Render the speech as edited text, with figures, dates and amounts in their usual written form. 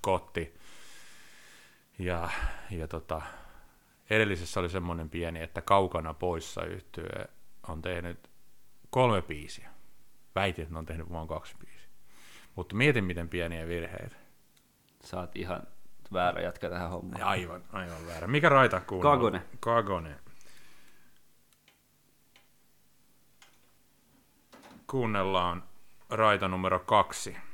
Scotti. Ja edellisessä oli semmoinen pieni, että Kaukana poissa yhtye on tehnyt 3 biisiä. Väitin, että ne on tehnyt vain 2 biisiä. Mutta mietin, miten pieniä virheitä. Sä oot ihan väärä jätkä tähän hommaan. Aivan väärä. Mikä raita kuunnella? Kagone. Kuunnellaan raita numero 2.